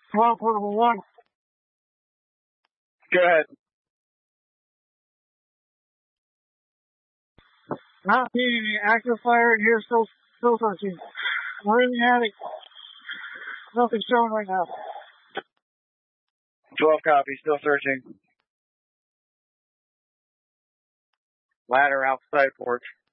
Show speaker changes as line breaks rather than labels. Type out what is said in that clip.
Well, portable one.
Go ahead.
Not seeing any active fire in here, still searching. We're in the attic. Nothing showing right now.
12 copy, still searching. Ladder outside porch.